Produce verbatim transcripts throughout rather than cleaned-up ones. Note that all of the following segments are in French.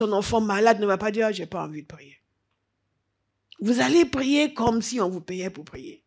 Ton enfant malade ne va pas dire, j'ai pas envie de prier. Vous allez prier comme si on vous payait pour prier.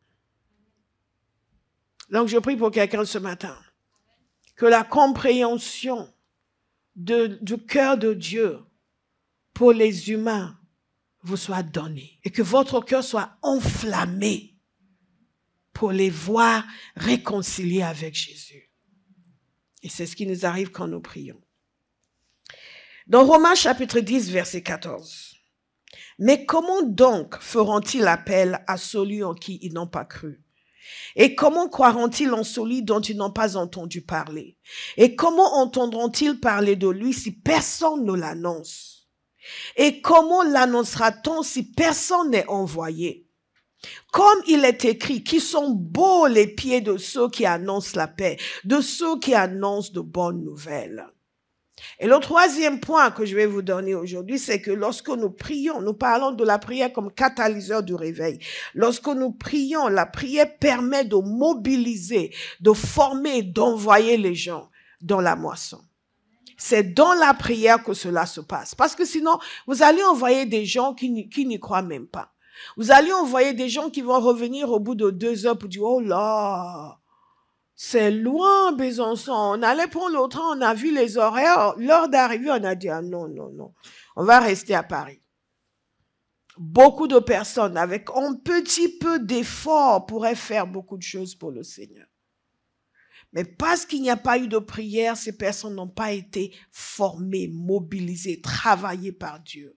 Donc, je prie pour quelqu'un ce matin. Que la compréhension de, du cœur de Dieu pour les humains vous soit donnée. Et que votre cœur soit enflammé pour les voir réconciliés avec Jésus. Et c'est ce qui nous arrive quand nous prions. Dans Romains chapitre dix, verset quatorze. Mais comment donc feront-ils appel à celui en qui ils n'ont pas cru? Et comment croiront-ils en celui dont ils n'ont pas entendu parler? Et comment entendront-ils parler de lui si personne ne l'annonce? Et comment l'annoncera-t-on si personne n'est envoyé? Comme il est écrit, qui sont beaux les pieds de ceux qui annoncent la paix, de ceux qui annoncent de bonnes nouvelles. Et le troisième point que je vais vous donner aujourd'hui, c'est que lorsque nous prions, nous parlons de la prière comme catalyseur du réveil. Lorsque nous prions, la prière permet de mobiliser, de former, d'envoyer les gens dans la moisson. C'est dans la prière que cela se passe. Parce que sinon, vous allez envoyer des gens qui n'y, qui n'y croient même pas. Vous allez envoyer des gens qui vont revenir au bout de deux heures pour dire, oh là, c'est loin, Besançon. On allait prendre le train, on a vu les horaires. L'heure d'arrivée, on a dit, ah non, non, non. On va rester à Paris. Beaucoup de personnes, avec un petit peu d'effort, pourraient faire beaucoup de choses pour le Seigneur. Mais parce qu'il n'y a pas eu de prière, ces personnes n'ont pas été formées, mobilisées, travaillées par Dieu.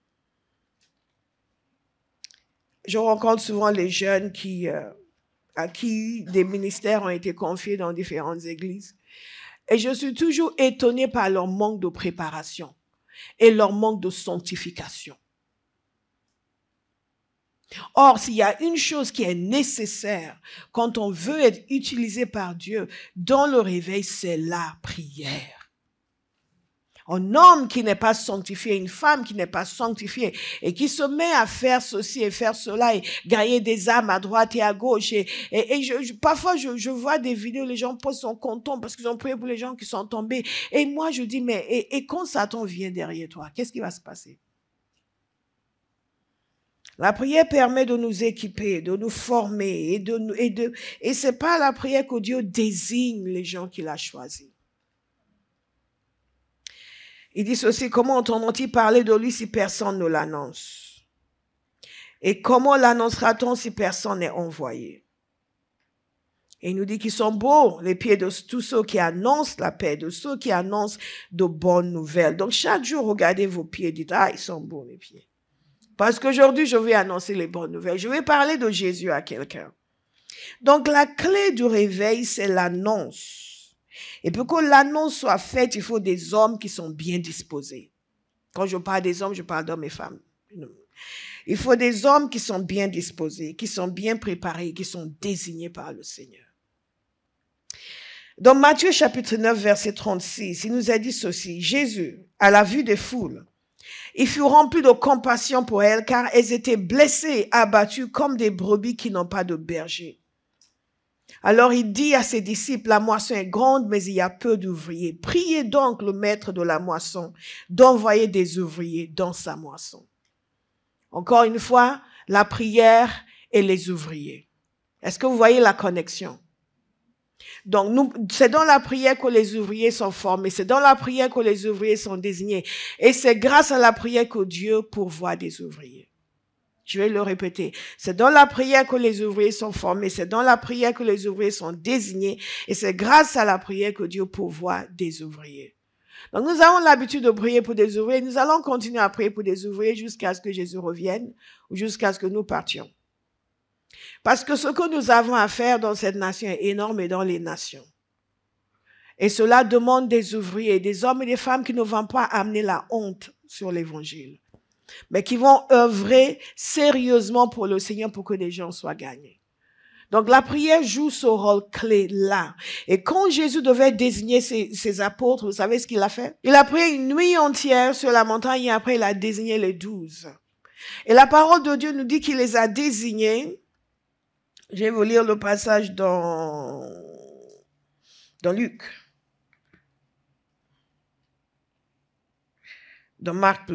Je rencontre souvent les jeunes qui... Euh, à qui des ministères ont été confiés dans différentes églises. Et je suis toujours étonnée par leur manque de préparation et leur manque de sanctification. Or, s'il y a une chose qui est nécessaire quand on veut être utilisé par Dieu dans le réveil, c'est la prière. Un homme qui n'est pas sanctifié, une femme qui n'est pas sanctifiée et qui se met à faire ceci et faire cela et gagner des âmes à droite et à gauche. Et, et, et je, je, parfois, je, je vois des vidéos, les gens sont contents parce qu'ils ont prié pour les gens qui sont tombés. Et moi, je dis, mais et, et quand Satan vient derrière toi, qu'est-ce qui va se passer? La prière permet de nous équiper, de nous former et de et de et c'est pas la prière que Dieu désigne les gens qu'il a choisis. Il dit ceci, comment entendront-ils parler de lui si personne ne l'annonce? Et comment l'annoncera-t-on si personne n'est envoyé? Et il nous dit qu'ils sont beaux, les pieds de tous ceux qui annoncent la paix, de ceux qui annoncent de bonnes nouvelles. Donc chaque jour, regardez vos pieds et dites, ah, ils sont beaux les pieds. Parce qu'aujourd'hui, je vais annoncer les bonnes nouvelles. Je vais parler de Jésus à quelqu'un. Donc la clé du réveil, c'est l'annonce. Et pour que l'annonce soit faite, il faut des hommes qui sont bien disposés. Quand je parle des hommes, je parle d'hommes et femmes. Il faut des hommes qui sont bien disposés, qui sont bien préparés, qui sont désignés par le Seigneur. Dans Matthieu chapitre neuf, verset trente-six, il nous a dit ceci. Jésus, à la vue des foules, il fut rempli de compassion pour elles, car elles étaient blessées, abattues comme des brebis qui n'ont pas de berger. Alors il dit à ses disciples, la moisson est grande, mais il y a peu d'ouvriers. Priez donc le maître de la moisson d'envoyer des ouvriers dans sa moisson. Encore une fois, la prière et les ouvriers. Est-ce que vous voyez la connexion? Donc, nous, c'est dans la prière que les ouvriers sont formés. C'est dans la prière que les ouvriers sont désignés. Et c'est grâce à la prière que Dieu pourvoit des ouvriers. Je vais le répéter. C'est dans la prière que les ouvriers sont formés. C'est dans la prière que les ouvriers sont désignés. Et c'est grâce à la prière que Dieu pourvoit des ouvriers. Donc, nous avons l'habitude de prier pour des ouvriers. Nous allons continuer à prier pour des ouvriers jusqu'à ce que Jésus revienne ou jusqu'à ce que nous partions. Parce que ce que nous avons à faire dans cette nation est énorme et dans les nations. Et cela demande des ouvriers, des hommes et des femmes qui ne vont pas amener la honte sur l'évangile, mais qui vont œuvrer sérieusement pour le Seigneur pour que des gens soient gagnés. Donc la prière joue ce rôle clé là. Et quand Jésus devait désigner ses, ses apôtres, vous savez ce qu'il a fait? Il a prié une nuit entière sur la montagne et après il a désigné les douze. Et la parole de Dieu nous dit qu'il les a désignés. Je vais vous lire le passage dans, dans Luc. Dans Marc